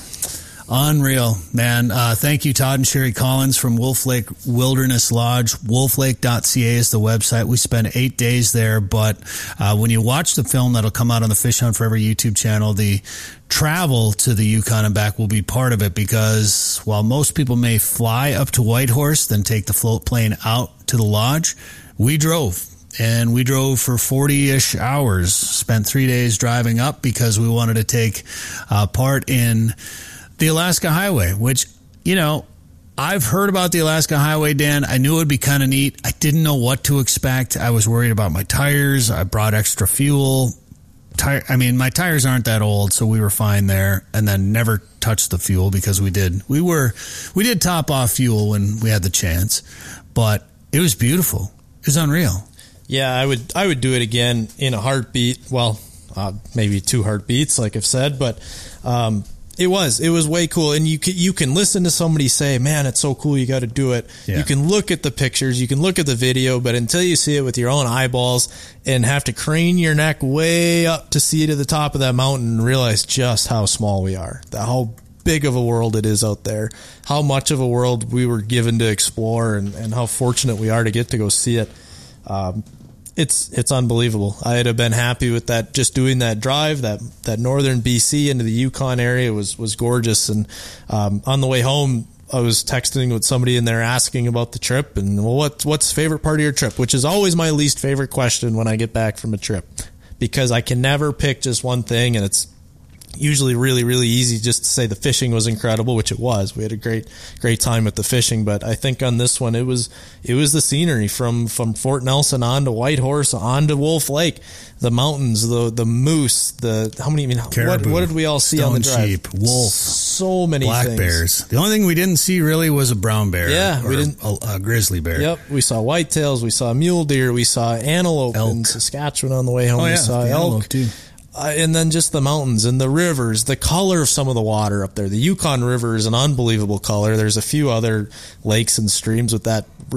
Unreal, man. Uh, thank you, Todd and Sherry Collins from Wolf Lake Wilderness Lodge. wolf lake dot c a is the website. We spent eight days there, but uh, when you watch the film that'll come out on the Fish Hunt Forever YouTube channel, the travel to the Yukon and back will be part of it, because while most people may fly up to Whitehorse, then take the float plane out to the lodge, we drove. And we drove for forty-ish hours, spent three days driving up because we wanted to take uh, part in the Alaska Highway, which, you know, I've heard about the Alaska Highway, Dan. I knew it would be kind of neat. I didn't know what to expect. I was worried about my tires. I brought extra fuel. Tire, I mean, my tires aren't that old, so we were fine there. And then never touched the fuel because we did. We were, we did top off fuel when we had the chance, but it was beautiful. It was unreal. Yeah, I would, I would do it again in a heartbeat. Well, uh, maybe two heartbeats, like I've said, but, um, It was. It was way cool. And you can, you can listen to somebody say, man, it's so cool, you got to do it. Yeah. You can look at the pictures, you can look at the video, but until you see it with your own eyeballs and have to crane your neck way up to see to the top of that mountain and realize just how small we are, how big of a world it is out there, how much of a world we were given to explore, and, and how fortunate we are to get to go see it. Um, It's it's unbelievable. I'd have been happy with that. Just doing that drive, that that northern B C into the Yukon area was was gorgeous. And um, on the way home, I was texting with somebody in there asking about the trip and, well, what what's the favorite part of your trip? Which is always my least favorite question when I get back from a trip, because I can never pick just one thing, and it's usually really, really easy just to say the fishing was incredible, which it was. We had a great, great time with the fishing. But I think on this one, it was it was the scenery from, from Fort Nelson on to Whitehorse, on to Wolf Lake, the mountains, the the moose, the how many? I mean, what, what did we all see Stone on the drive? Sheep, wolf, so many black things. bears. The only thing we didn't see really was a brown bear. Yeah, or we didn't. A, a grizzly bear. Yep, we saw whitetails, we saw mule deer, we saw antelope elk. in Saskatchewan on the way home. Oh, we yeah, saw the elk too. Uh, and then just the mountains and the rivers, the color of some of the water up there. The Yukon River is an unbelievable color. There's a few other lakes and streams with that really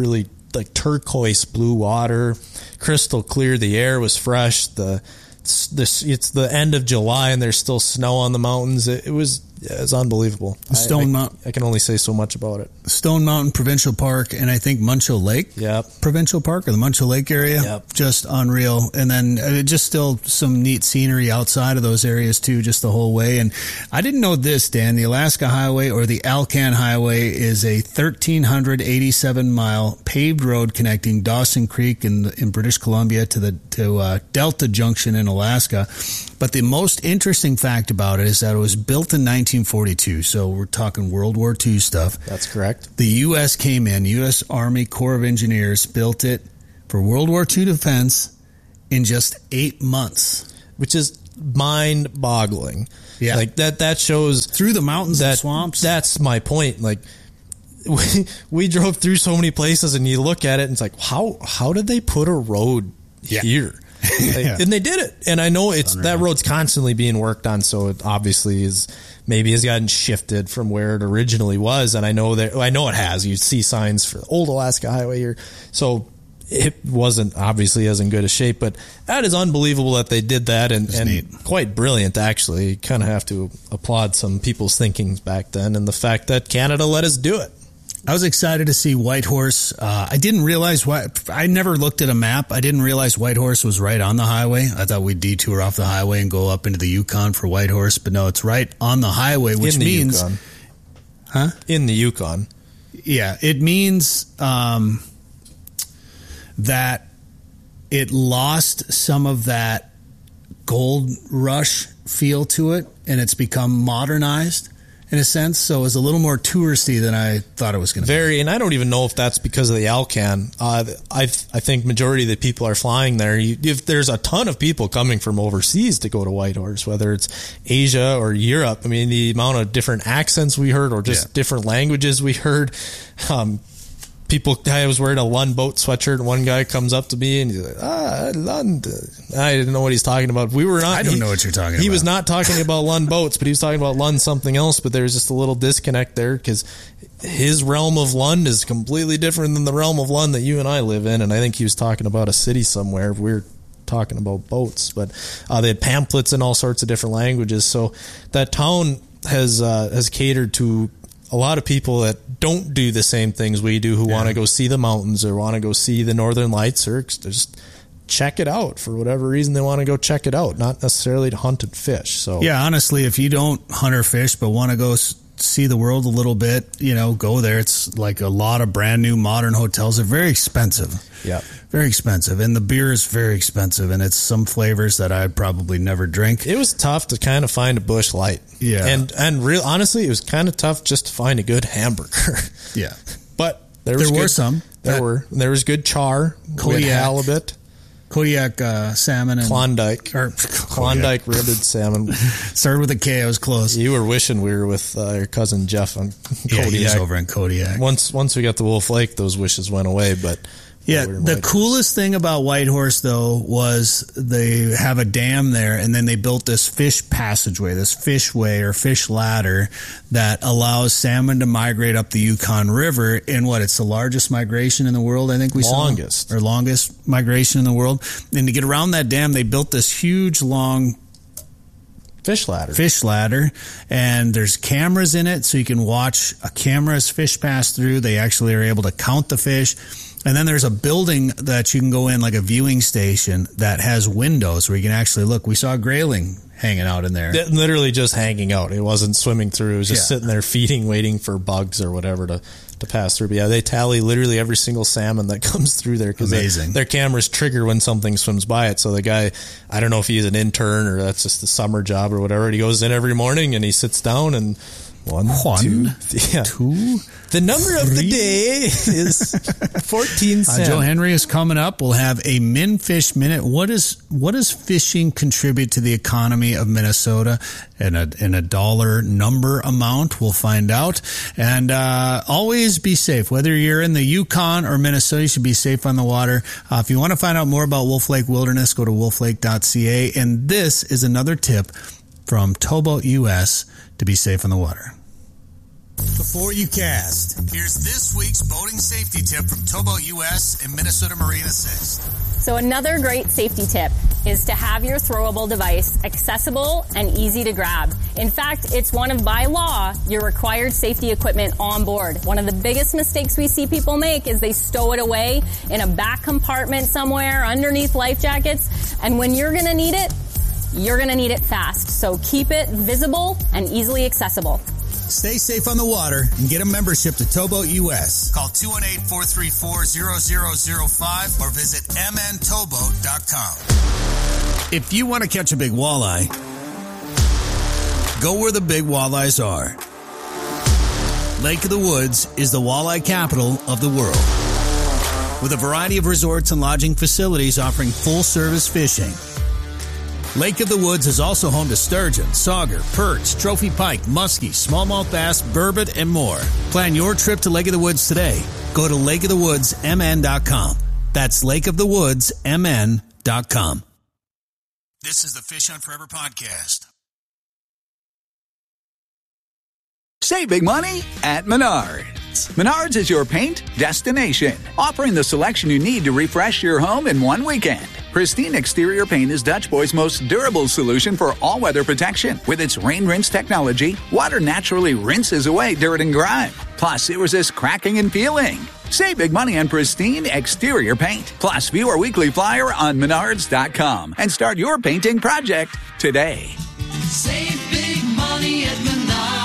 like turquoise blue water, crystal clear. The air was fresh. The this it's the end of July and there's still snow on the mountains. It, it was yeah, it's unbelievable. Stone I, I, Mountain. I can only say so much about it. Stone Mountain Provincial Park, and I think Muncho Lake yep. Provincial Park, or the Muncho Lake area. Yep. Just unreal. And then uh, just still some neat scenery outside of those areas too, just the whole way. And I didn't know this, Dan. The Alaska Highway, or the Alcan Highway, is a one thousand three hundred eighty-seven mile paved road connecting Dawson Creek in in British Columbia to the to uh, Delta Junction in Alaska. But the most interesting fact about it is that it was built in nineteen forty-two, so we're talking World War Two stuff. That's correct. The U S came in, U S Army Corps of Engineers built it for World War Two defense in just eight months. Which is mind-boggling. Yeah. Like, that, that shows... Through the mountains that, and swamps. That's my point. Like, we, we drove through so many places, and you look at it, and it's like, how how did they put a road yeah. here? Like, yeah. And they did it. And I know it's Unreal. that road's constantly being worked on, so it obviously is maybe has gotten shifted from where it originally was. And I know that I know it has. You see signs for the old Alaska Highway here, so it wasn't obviously as in good a shape. But that is unbelievable that they did that, and, and neat. quite brilliant actually. You kind of have to applaud some people's thinkings back then, and the fact that Canada let us do it. I was excited to see Whitehorse. Uh, I didn't realize why. I never looked at a map. I didn't realize Whitehorse was right on the highway. I thought we'd detour off the highway and go up into the Yukon for Whitehorse, but no, it's right on the highway, which In the means, Yukon. huh? In the Yukon. Yeah, it means um, that it lost some of that gold rush feel to it, and it's become modernized in a sense, so it was a little more touristy than I thought it was going to be. Very, and I don't even know if that's because of the Alcan. Uh, I I think majority of the people are flying there. You, if there's a ton of people coming from overseas to go to Whitehorse, whether it's Asia or Europe. I mean, the amount of different accents we heard, or just Yeah. different languages we heard. Um, people, I was wearing a Lund boat sweatshirt, and one guy comes up to me and he's like, ah, Lund. I didn't know what he's talking about. We were not. I don't he, know what you're talking He about. was not talking about Lund boats, but he was talking about Lund something else. But there was just a little disconnect there because his realm of Lund is completely different than the realm of Lund that you and I live in. And I think he was talking about a city somewhere. We were talking about boats, but uh, they had pamphlets in all sorts of different languages. So that town has uh, has catered to a lot of people that don't do the same things we do, who Yeah. want to go see the mountains or want to go see the Northern Lights, or just check it out for whatever reason they want to go check it out, not necessarily to hunt and fish. So Yeah, honestly, if you don't hunt or fish but want to go s- see the world a little bit, you know, go there. It's like a lot of brand new modern hotels. They're very expensive. yeah, Very expensive. And the beer is very expensive. And it's some flavors that I'd probably never drink. it was tough to kind of find a Busch Light. Yeah. and and real honestly, it was kind of tough just to find a good hamburger. Yeah. But there, was There were good, some. There That- were there was good char, we had Kodiak. halibut, Kodiak uh, salmon and Klondike, or Klondike ribbed salmon. Started with a K. I was close. You were wishing we were with uh, your cousin Jeff on Yeah, Kodiak. he was over in Kodiak. Once once we got to Wolf Lake, those wishes went away. But Yeah, we were in the Whitehorse. coolest thing about Whitehorse, though, was they have a dam there, and then they built this fish passageway, this fishway or fish ladder that allows salmon to migrate up the Yukon River in what? It's the largest migration in the world, I think we Longest. saw. Or longest migration in the world. And to get around that dam, they built this huge, long fish ladder. fish ladder, and there's cameras in it, so you can watch a camera as fish pass through. They actually are able to count the fish. And then there's a building that you can go in, like a viewing station, that has windows where you can actually look. We saw a grayling hanging out in there. That- literally just hanging out. It wasn't swimming through. It was just Yeah. sitting there feeding, waiting for bugs or whatever to, to pass through. But yeah, they tally literally every single salmon that comes through there because Amazing. their cameras trigger when something swims by it. So the guy, I don't know if he's an intern or that's just the summer job or whatever. He goes in every morning and he sits down and one, One, two, yeah. two. The number of the day is fourteen Uh, cents. Joe Henry is coming up. We'll have a Min Fish Minute. What is what does fishing contribute to the economy of Minnesota in a in a dollar number amount? We'll find out. And uh, always be safe. Whether you're in the Yukon or Minnesota, you should be safe on the water. Uh, if you want to find out more about Wolf Lake Wilderness, go to wolf lake dot c a. And this is another tip from Towboat U S to be safe on the water. before you cast. Here's this week's boating safety tip from Towboat U S and Minnesota Marine Assist. So another great safety tip is to have your throwable device accessible and easy to grab. In fact, it's one of, by law, your required safety equipment on board. One of the biggest mistakes we see people make is they stow it away in a back compartment somewhere underneath life jackets. And when you're going to need it, you're going to need it fast. So keep it visible and easily accessible. Stay safe on the water and get a membership to Towboat U S. Call two one eight, four three four, zero zero zero five or visit m n towboat dot com. If you want to catch a big walleye, go where the big walleyes are. Lake of the Woods is the walleye capital of the world, with a variety of resorts and lodging facilities offering full-service fishing. Lake of the Woods is also home to sturgeon, sauger, perch, trophy pike, muskie, smallmouth bass, burbot, and more. Plan your trip to Lake of the Woods today. Go to lake of the woods m n dot com. That's lake of the woods m n dot com. This is the Fish Hunt Forever podcast. Save big money at Menards. Menards is your paint destination, offering the selection you need to refresh your home in one weekend. Pristine Exterior Paint is Dutch Boy's most durable solution for all-weather protection. With its rain rinse technology, water naturally rinses away dirt and grime. Plus, it resists cracking and peeling. Save big money on Pristine Exterior Paint. Plus, view our weekly flyer on menards dot com and start your painting project today. Save big money at Menards.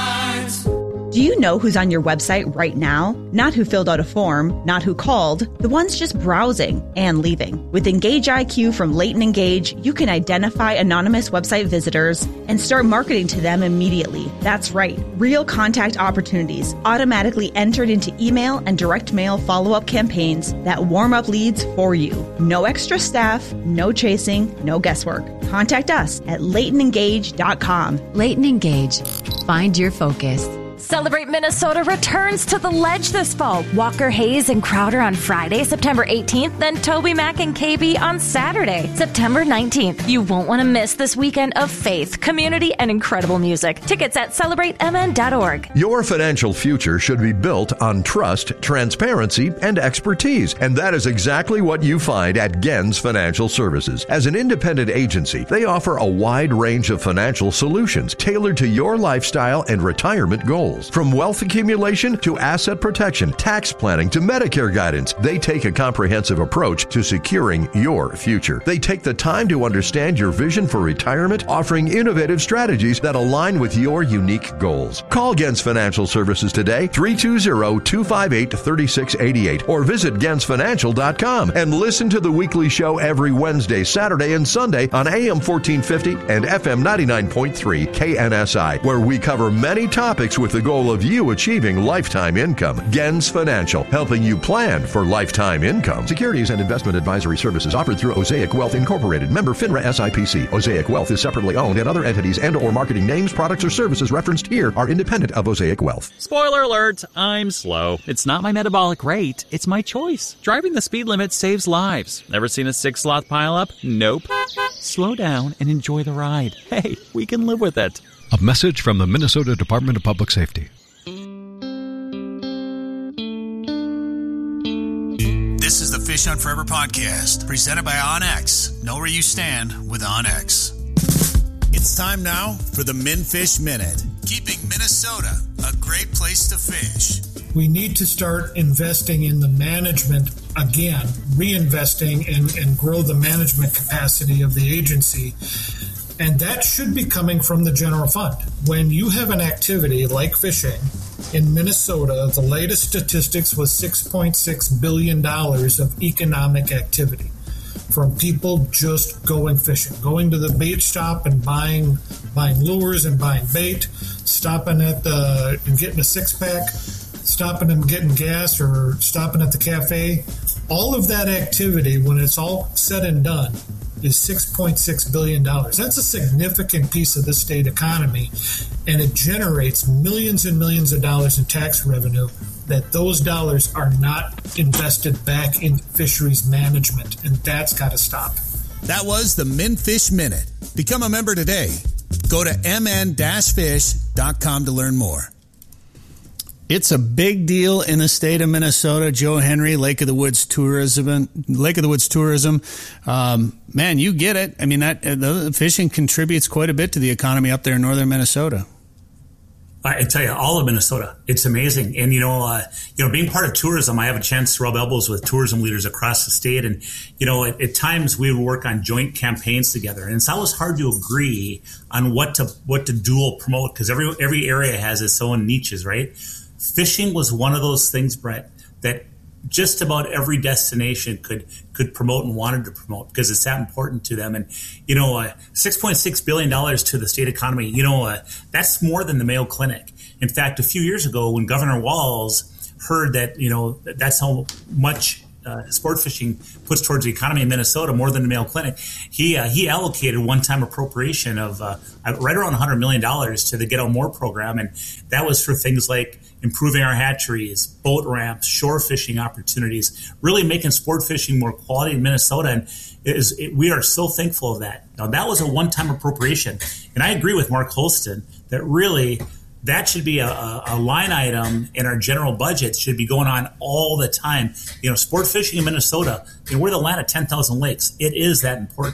Do you know who's on your website right now? Not who filled out a form, not who called, the ones just browsing and leaving. With Engage I Q from Leighton Engage, you can identify anonymous website visitors and start marketing to them immediately. That's right, real contact opportunities automatically entered into email and direct mail follow-up campaigns that warm up leads for you. No extra staff, no chasing, no guesswork. Contact us at leighton engage dot com. Leighton Engage. Find your focus. Celebrate Minnesota returns to the Ledge this fall. Walker Hayes and Crowder on Friday, September eighteenth, then Toby Mac and K B on Saturday, September nineteenth. You won't want to miss this weekend of faith, community, and incredible music. Tickets at celebrate m n dot org. Your financial future should be built on trust, transparency, and expertise, and that is exactly what you find at Gens Financial Services. As an independent agency, they offer a wide range of financial solutions tailored to your lifestyle and retirement goals. From wealth accumulation to asset protection, tax planning to Medicare guidance, they take a comprehensive approach to securing your future. They take the time to understand your vision for retirement, offering innovative strategies that align with your unique goals. Call Gens Financial Services today, three two zero, two five eight, three six eight eight, or visit gens financial dot com and listen to the weekly show every Wednesday, Saturday, and Sunday on A M fourteen fifty and F M ninety-nine point three K N S I, where we cover many topics with the goal of you achieving lifetime income. Gens Financial, helping you plan for lifetime income. Securities and investment advisory services offered through Osaic Wealth Incorporated, member FINRA S I P C. Osaic Wealth is separately owned, and other entities and or marketing names, products, or services referenced here are independent of Osaic Wealth. Spoiler alert, I'm slow. It's not my metabolic rate, it's my choice. Driving the speed limit saves lives. Ever seen a six sloth pileup? Nope. Slow down and enjoy the ride. Hey, we can live with it. A message from the Minnesota Department of Public Safety. This is the Fish Hunt Forever podcast, presented by OnX. Know where you stand with OnX. It's time now for the MinFish Minute, keeping Minnesota a great place to fish. We need to start investing in the management again, reinvesting and, and grow the management capacity of the agency. And that should be coming from the general fund. When you have an activity like fishing in Minnesota, the latest statistics was six point six billion dollars of economic activity from people just going fishing, going to the bait shop and buying buying lures and buying bait, stopping at the and getting a six pack, stopping and getting gas, or stopping at the cafe. All of that activity, when it's all said and done, is six point six billion dollars. That's a significant piece of the state economy, and it generates millions and millions of dollars in tax revenue that those dollars are not invested back in fisheries management, and that's got to stop. That was the MinFish Minute. Become a member today. Go to m n dash fish dot com to learn more. It's a big deal in the state of Minnesota. Joe Henry, Lake of the Woods Tourism, Lake of the Woods Tourism. Um, man, you get it. I mean, that uh, the fishing contributes quite a bit to the economy up there in northern Minnesota. I tell you, all of Minnesota, it's amazing. And, you know, uh, you know, being part of tourism, I have a chance to rub elbows with tourism leaders across the state. And, you know, at, at times we would work on joint campaigns together. And it's always hard to agree on what to what to dual promote, because every every area has its own niches, right? Fishing was one of those things, Brett, that just about every destination could could promote and wanted to promote because it's that important to them. And, you know, uh, six point six billion dollars to the state economy, you know, uh, that's more than the Mayo Clinic. In fact, a few years ago when Governor Walz heard that, you know, that's how much uh, sport fishing puts towards the economy in Minnesota, more than the Mayo Clinic, he uh, he allocated one-time appropriation of uh, right around one hundred million dollars to the Get Out More program. And that was for things like improving our hatcheries, boat ramps, shore fishing opportunities, really making sport fishing more quality in Minnesota. And it is, it, we are so thankful of that. Now, that was a one-time appropriation. And I agree with Mark Holston that really that should be a, a, a line item in our general budget, should be going on all the time. You know, sport fishing in Minnesota, you know, we're the land of ten thousand lakes. It is that important.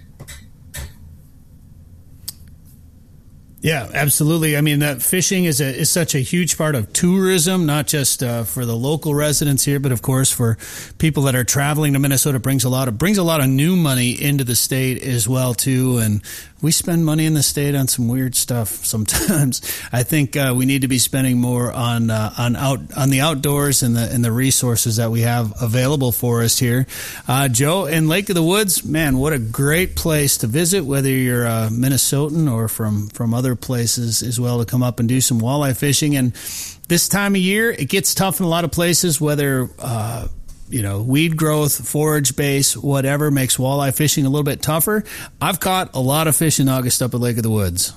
Yeah, absolutely. I mean, that fishing is a, is such a huge part of tourism, not just uh, for the local residents here, but of course for people that are traveling to Minnesota. Brings a lot of brings a lot of new money into the state as well too. And we spend money in the state on some weird stuff sometimes. I think uh, we need to be spending more on uh, on out on the outdoors and the and the resources that we have available for us here. Uh, Joe, in Lake of the Woods, man, what a great place to visit, whether you're a Minnesotan or from from other places as well, to come up and do some walleye fishing. And this time of year, it gets tough in a lot of places, whether uh, you know, weed growth, forage base, whatever makes walleye fishing a little bit tougher. I've caught a lot of fish in August up at Lake of the Woods.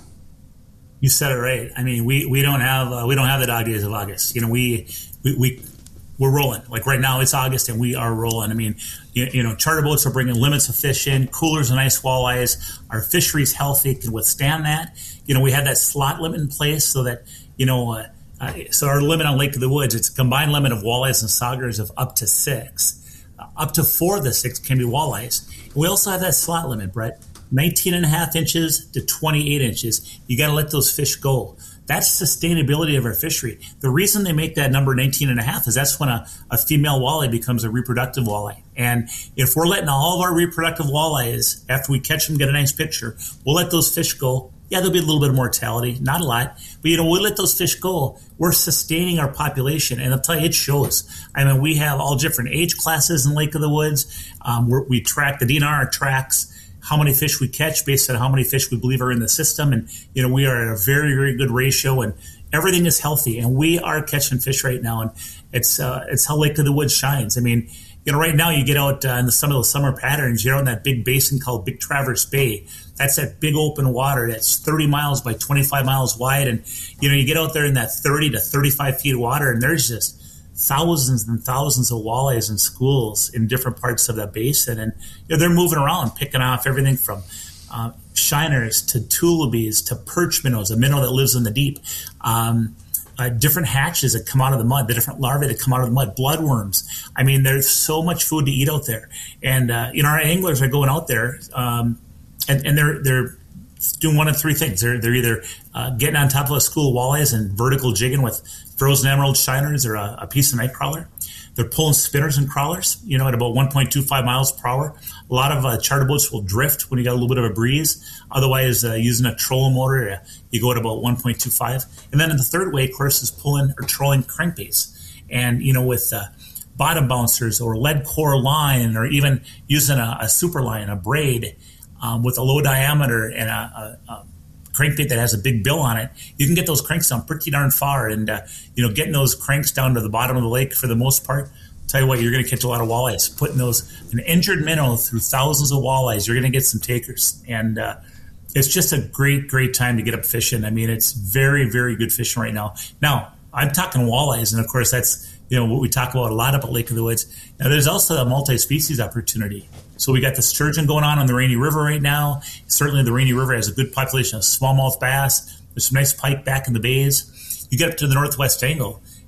You said it right. I mean, we, we don't have uh, we don't have the dog days of August. You know, we we, we we're rolling. Like right now, it's August and we are rolling. I mean, you, you know, charter boats are bringing limits of fish in, coolers and ice walleyes. Our fishery's healthy, can withstand that. You know, we had that slot limit in place so that, you know, uh, uh, so our limit on Lake of the Woods, it's a combined limit of walleyes and saugers of up to six. Uh, up to four of the six can be walleyes. And we also have that slot limit, Brett, nineteen and a half inches to twenty-eight inches. You got to let those fish go. That's sustainability of our fishery. The reason they make that number nineteen and a half is that's when a, a female walleye becomes a reproductive walleye. And if we're letting all of our reproductive walleyes, after we catch them, get a nice picture, we'll let those fish go. Yeah, there'll be a little bit of mortality, not a lot. But, you know, we'll let those fish go. We're sustaining our population. And I'll tell you, it shows. I mean, we have all different age classes in Lake of the Woods. Um, we're, we track, the D N R tracks how many fish we catch based on how many fish we believe are in the system. And, you know, we are at a very, very good ratio, and everything is healthy. And we are catching fish right now. And it's uh, it's how Lake of the Woods shines. I mean, you know, right now you get out uh, in the some of the summer patterns, you're out in that big basin called Big Traverse Bay. That's that big open water that's thirty miles by twenty-five miles wide. And, you know, you get out there in that thirty to thirty-five feet of water, and there's just thousands and thousands of walleyes and schools in different parts of that basin. And, you know, they're moving around, picking off everything from uh, shiners to tulipies to perch minnows, a minnow that lives in the deep. Um, Uh, different hatches that come out of the mud, the different larvae that come out of the mud, bloodworms. I mean, there's so much food to eat out there. And, uh, you know, our anglers are going out there um, and, and they're they're doing one of three things. They're, they're either uh, getting on top of a school of walleyes and vertical jigging with frozen emerald shiners or a, a piece of night crawler. They're pulling spinners and crawlers, you know, at about one point two five miles per hour. A lot of uh, charter boats will drift when you got a little bit of a breeze. Otherwise, uh, using a trolling motor, uh, you go at about one point two five. And then in the third way, of course, is pulling or trolling crankbaits. And, you know, with uh, bottom bouncers or lead core line, or even using a, a super line, a braid um, with a low diameter and a, a, a crankbait that has a big bill on it, you can get those cranks down pretty darn far. And, uh, you know, getting those cranks down to the bottom of the lake for the most part, I'll tell you what, you're going to catch a lot of walleyes. Putting those, an injured minnow through thousands of walleyes, you're going to get some takers. And uh, it's just a great, great time to get up fishing. I mean, it's very, very good fishing right now. Now, I'm talking walleyes, and of course, that's, you know, what we talk about a lot up at Lake of the Woods. Now, there's also a multi-species opportunity. So we got the sturgeon going on on the Rainy River right now. Certainly the Rainy River has a good population of smallmouth bass. There's some nice pike back in the bays. You get up to the northwest angle,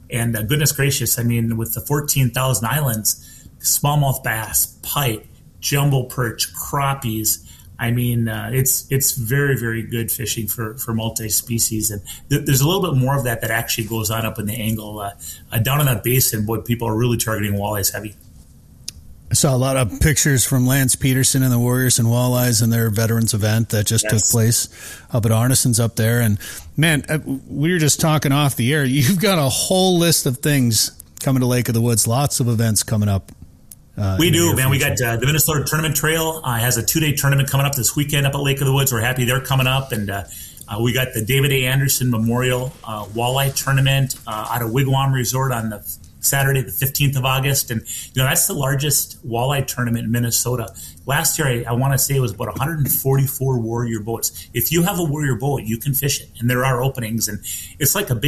And uh, goodness gracious, I mean, with the fourteen thousand islands, smallmouth bass, pike, jumbo perch, crappies. I mean, uh, it's it's very, very good fishing for, for multi-species. And th- there's a little bit more of that that actually goes on up in the Angle. Uh, uh, down in that basin, boy, people are really targeting walleyes heavy. I saw a lot of pictures from Lance Peterson and the Warriors and Walleyes and their veterans event that just yes. took place up at Arneson's up there. And, man, we were just talking off the air. You've got a whole list of things coming to Lake of the Woods, lots of events coming up. Uh, we do, man. We got uh, the Minnesota Tournament Trail uh, has a two-day tournament coming up this weekend up at Lake of the Woods. We're happy they're coming up. And uh, uh, we got the David A. Anderson Memorial uh, Walleye Tournament uh, out of Wigwam Resort on the Saturday, the fifteenth of August. And, you know, that's the largest walleye tournament in Minnesota. Last year, I, I want to say it was about one hundred forty-four Warrior boats. If you have a Warrior boat, you can fish it. And there are openings. And it's like a big